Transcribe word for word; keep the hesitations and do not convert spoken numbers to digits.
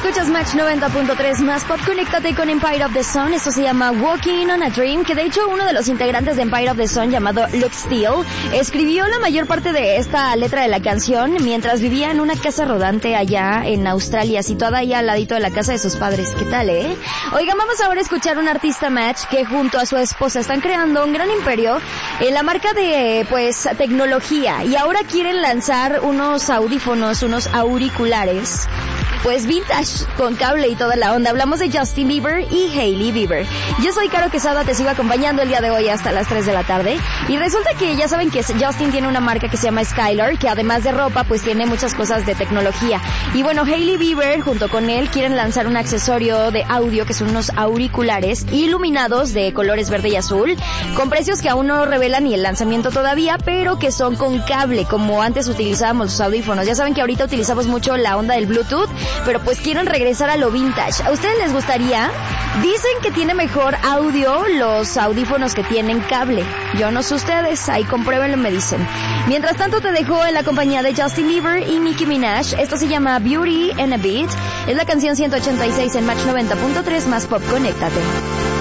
Escuchas Match noventa punto tres más pop. Conéctate con Empire of the Sun. Esto se llama Walking on a Dream, que de hecho uno de los integrantes de Empire of the Sun, llamado Luke Steele, escribió la mayor parte de esta letra de la canción mientras vivía en una casa rodante allá en Australia, situada ahí al ladito de la casa de sus padres. ¿Qué tal, eh? Oigan, vamos ahora a escuchar un artista Match que junto a su esposa están creando un gran imperio en la marca de, pues, tecnología, y ahora quieren lanzar unos audífonos, unos auriculares, pues vintage, con cable y toda la onda. Hablamos de Justin Bieber y Hailey Bieber. Yo soy Caro Quesada, te sigo acompañando el día de hoy hasta las tres de la tarde. Y resulta que ya saben que Justin tiene una marca que se llama Skylar, que además de ropa, pues tiene muchas cosas de tecnología. Y bueno, Hailey Bieber junto con él quieren lanzar un accesorio de audio que son unos auriculares iluminados de colores verde y azul, con precios que aún no revelan ni el lanzamiento todavía, pero que son con cable, como antes utilizábamos los audífonos. Ya saben que ahorita utilizamos mucho la onda del Bluetooth, pero pues quieren regresar a lo vintage. ¿A ustedes les gustaría? Dicen que tiene mejor audio los audífonos que tienen cable. Yo no sé ustedes, ahí compruébenlo, me dicen. Mientras tanto te dejo en la compañía de Justin Bieber y Nicki Minaj. Esto se llama Beauty and a Beat. Es la canción ciento ochenta y seis en Match noventa punto tres más pop. Conéctate.